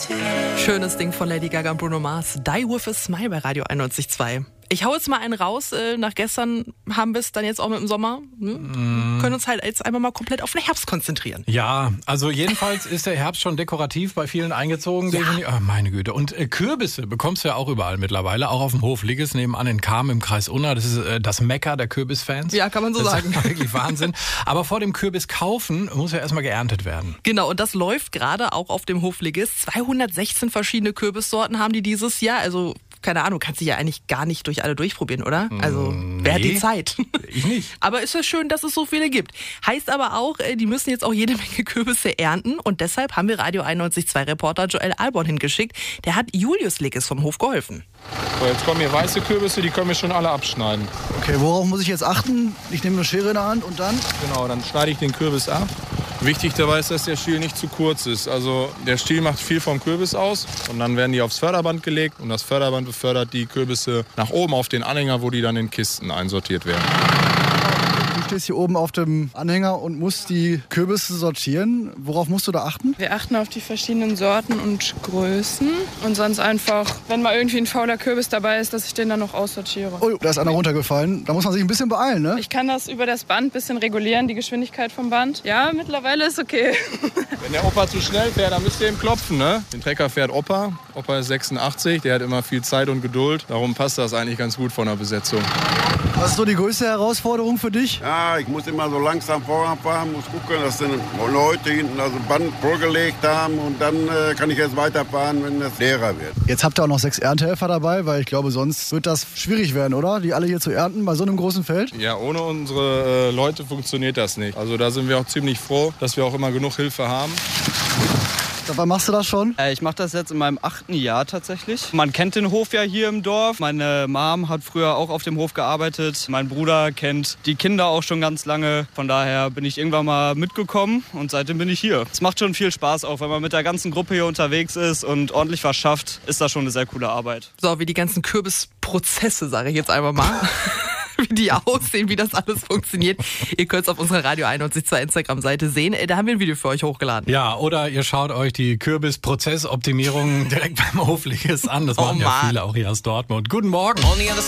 Schönes Ding von Lady Gaga und Bruno Mars. Die with a Smile bei Radio 91.2. Ich hau jetzt mal einen raus. Nach gestern haben wir es dann jetzt auch mit dem Sommer. Können uns halt jetzt einmal mal komplett auf den Herbst konzentrieren. Ja, also jedenfalls ist der Herbst schon dekorativ bei vielen eingezogen. Ja. Oh, meine Güte. Und Kürbisse bekommst du ja auch überall mittlerweile. Auch auf dem Hof Ligges nebenan in Cham im Kreis Unna. Das ist das Mekka der Kürbisfans. Ja, kann man so sagen. Das ist wirklich Wahnsinn. Aber vor dem Kürbis kaufen muss ja erstmal geerntet werden. Genau, und das läuft gerade auch auf dem Hof Ligges. 216 verschiedene Kürbissorten haben die dieses Jahr. Also keine Ahnung, kannst du ja eigentlich gar nicht durch alle durchprobieren, oder? Also, wer hat die Zeit? Ich nicht. Aber ist ja schön, dass es so viele gibt. Heißt aber auch, die müssen jetzt auch jede Menge Kürbisse ernten. Und deshalb haben wir Radio 91.2 Reporter Joel Alborn hingeschickt. Der hat Julius Ligges vom Hof geholfen. So, jetzt kommen hier weiße Kürbisse, die können wir schon alle abschneiden. Okay, worauf muss ich jetzt achten? Ich nehme eine Schere in der Hand und dann? Genau, dann schneide ich den Kürbis ab. Wichtig dabei ist, dass der Stiel nicht zu kurz ist. Also der Stiel macht viel vom Kürbis aus und dann werden die aufs Förderband gelegt und das Förderband befördert die Kürbisse nach oben auf den Anhänger, wo die dann in Kisten einsortiert werden. Du stehst hier oben auf dem Anhänger und musst die Kürbisse sortieren. Worauf musst du da achten? Wir achten auf die verschiedenen Sorten und Größen und sonst einfach, wenn mal irgendwie ein fauler Kürbis dabei ist, dass ich den dann noch aussortiere. Oh, da ist einer runtergefallen. Da muss man sich ein bisschen beeilen, ne? Ich kann das über das Band ein bisschen regulieren, die Geschwindigkeit vom Band. Ja, mittlerweile ist okay. Wenn der Opa zu schnell fährt, dann müsst ihr ihm klopfen, ne? Den Trecker fährt Opa. Opa ist 86, der hat immer viel Zeit und Geduld. Darum passt das eigentlich ganz gut von der Besetzung. Was ist so die größte Herausforderung für dich? Ja, ich muss immer so langsam voranfahren, muss gucken, dass die Leute hinten das Band vorgelegt haben und dann kann ich jetzt weiterfahren, wenn es leerer wird. Jetzt habt ihr auch noch 6 Erntehelfer dabei, weil ich glaube, sonst wird das schwierig werden, oder? Die alle hier zu ernten bei so einem großen Feld? Ja, ohne unsere Leute funktioniert das nicht. Also da sind wir auch ziemlich froh, dass wir auch immer genug Hilfe haben. Wann machst du das schon? Ich mache das jetzt in meinem 8. Jahr tatsächlich. Man kennt den Hof ja hier im Dorf. Meine Mom hat früher auch auf dem Hof gearbeitet. Mein Bruder kennt die Kinder auch schon ganz lange. Von daher bin ich irgendwann mal mitgekommen und seitdem bin ich hier. Es macht schon viel Spaß, auch wenn man mit der ganzen Gruppe hier unterwegs ist und ordentlich was schafft, ist das schon eine sehr coole Arbeit. So, wie die ganzen Kürbisprozesse, sage ich jetzt einfach mal. Wie die aussehen, wie das alles funktioniert. Ihr könnt es auf unserer Radio 91.2 Instagram-Seite sehen. Da haben wir ein Video für euch hochgeladen. Ja, oder ihr schaut euch die Kürbisprozessoptimierung direkt beim Hof Ligges an. Das machen ja viele auch hier aus Dortmund. Guten Morgen.